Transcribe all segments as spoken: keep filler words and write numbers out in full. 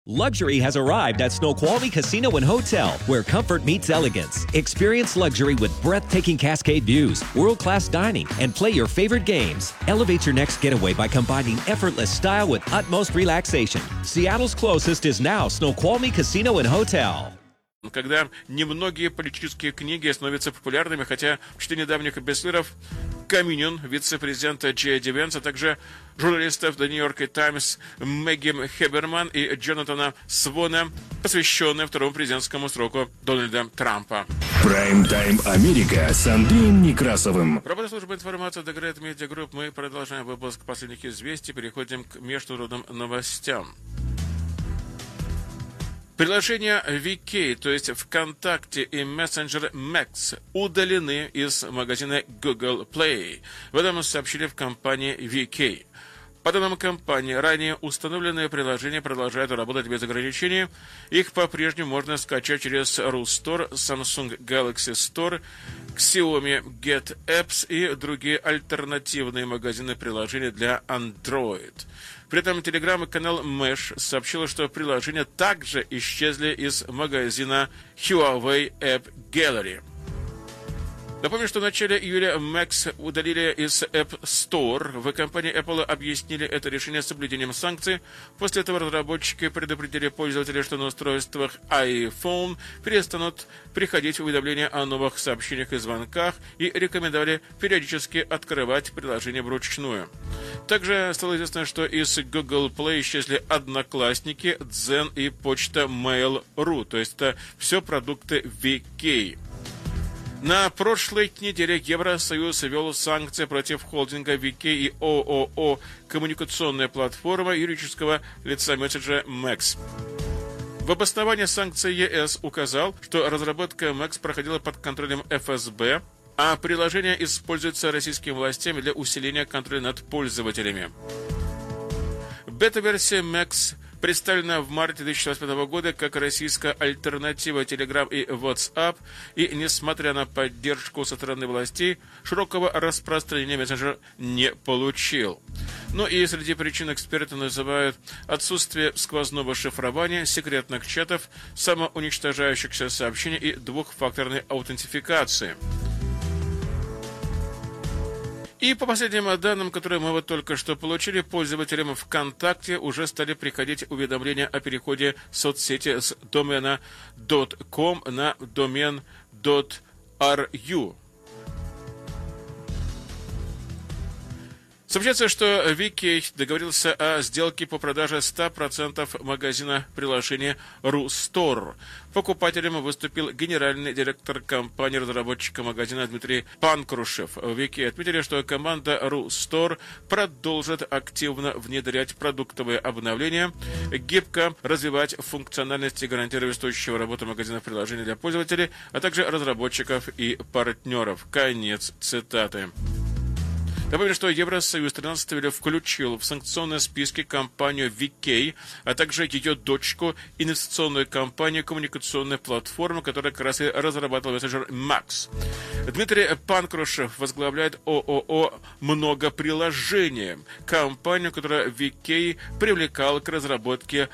Luxury has arrived at Snoqualmie Casino and Hotel, where comfort meets elegance. Experience luxury with breathtaking cascade views, world-class dining, and play your favorite games. Elevate your next getaway by combining effortless style with utmost relaxation. Seattle's closest is now Snoqualmie Casino and Hotel. Когда немногие политические книги становятся популярными, хотя в числе недавних бестселлеров Каминин, вице-президента Джей Ди Венс, а также журналистов The New York Times Мэгги Хеберман и Джонатана Свона, посвященные второму президентскому сроку Дональда Трампа. Прайм-тайм Америка с Андреем Некрасовым. Работа службы информации The Great Media Group. Мы продолжаем выпуск последних известий, переходим к международным новостям. Приложения ви кей, то есть ВКонтакте и мессенджер Max, удалены из магазина Google Play. В этом сообщили в компании ви кей. По данным компании, ранее установленные приложения продолжают работать без ограничений. Их по-прежнему можно скачать через Рустор, Samsung Galaxy Store, Xiaomi Get Apps и другие альтернативные магазины приложений для Android. При этом телеграм-канал Mesh сообщил, что приложения также исчезли из магазина Huawei App Gallery. Напомню, что в начале июля Max удалили из App Store. В компании Apple объяснили это решение соблюдением санкций. После этого разработчики предупредили пользователей, что на устройствах iPhone перестанут приходить уведомления о новых сообщениях и звонках, и рекомендовали периодически открывать приложение вручную. Также стало известно, что из Google Play исчезли Одноклассники, Дзен и почта Mail.ru, то есть это все продукты ви кей. На прошлой неделе Евросоюз ввел санкции против холдинга ви кей и ООО «Коммуникационная платформа» юридического лица мессенджера Max. В обосновании санкций ЕС указал, что разработка Max проходила под контролем эф эс бэ, а приложение используется российскими властями для усиления контроля над пользователями. Бета-версия Max представлена в марте две тысячи двадцать пятого года как российская альтернатива Telegram и WhatsApp, и, несмотря на поддержку со стороны властей, широкого распространения мессенджер не получил. Ну и среди причин эксперты называют отсутствие сквозного шифрования, секретных чатов, самоуничтожающихся сообщений и двухфакторной аутентификации. И по последним данным, которые мы вот только что получили, пользователям ВКонтакте уже стали приходить уведомления о переходе соцсети с домена .com на домен .ru. Сообщается, что ви кей договорился о сделке по продаже ста процентов магазина приложения Рустор. Покупателем выступил генеральный директор компании-разработчика магазина Дмитрий Панкрушев. В ви кей отметили, что команда Рустор продолжит активно внедрять продуктовые обновления, гибко развивать функциональности и гарантировать устойчивую работу магазина приложений для пользователей, а также разработчиков и партнеров. Конец цитаты. Напомню, что Евросоюз тринадцатого июля включил в санкционные списки компанию ви кей, а также ее дочку, инвестиционную компанию «Коммуникационная платформа», которая как раз и разрабатывала мессенджер Max. Дмитрий Панкрушев возглавляет ООО «Много приложений», компанию, которую ви кей привлекал к разработке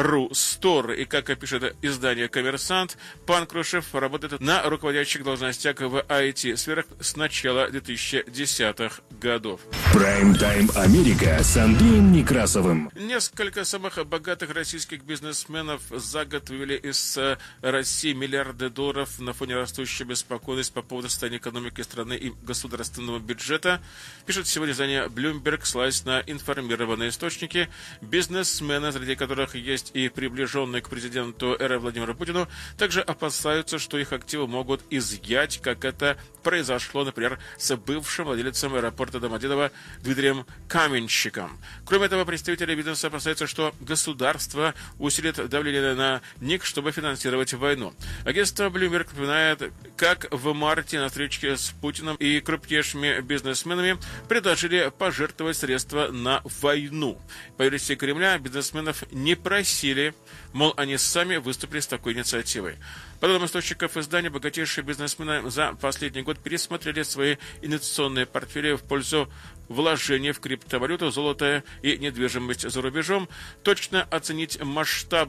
Рустор. И, как пишет издание «Коммерсант», Панкрушев работает на руководящих должностях в ай ти-сферах с начала две тысячи десятых годов. Прайм-тайм Америка с Андреем Некрасовым. Несколько самых богатых российских бизнесменов за год вывели из России миллиарды долларов на фоне растущей беспокойности по поводу состояния экономики страны и государственного бюджета. Пишет сегодня издание Bloomberg, ссылаясь на информированные источники. Бизнесмены, среди которых есть и приближенные к президенту эр эф Владимиру Путину, также опасаются, что их активы могут изъять, как это произошло, например, с бывшим владельцем аэропорта Домодедово Дмитрием Каменщиком. Кроме этого, представители бизнеса опасаются, что государство усилит давление на них, чтобы финансировать войну. Агентство Bloomberg напоминает, как в марте на встрече с Путиным и крупнейшими бизнесменами предложили пожертвовать средства на войну. По версии Кремля, бизнесменов не просили, мол, они сами выступили с такой инициативой. По данным источников издания, богатейшие бизнесмены за последний год пересмотрели свои инвестиционные портфели в пользу вложения в криптовалюту, золото и недвижимость за рубежом. Точно оценить масштаб